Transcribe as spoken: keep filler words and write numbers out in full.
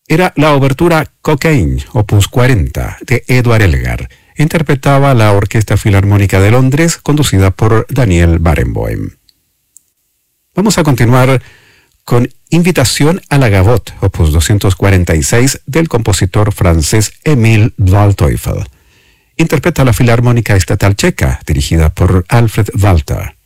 era la obertura Cocaine, opus cuarenta, de Edward Elgar. Interpretaba la Orquesta Filarmónica de Londres, conducida por Daniel Barenboim. Vamos a continuar con Invitación a la Gavotte, opus doscientos cuarenta y seis, del compositor francés Émile Waldteufel. Interpreta la Filarmónica Estatal Checa, dirigida por Alfred Walter.